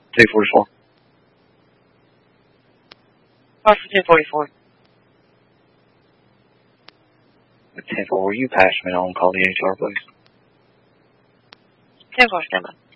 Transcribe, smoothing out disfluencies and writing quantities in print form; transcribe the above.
244. Call for 244. 10-4, will you pass me on, call the HR, please? 10-4, stand by.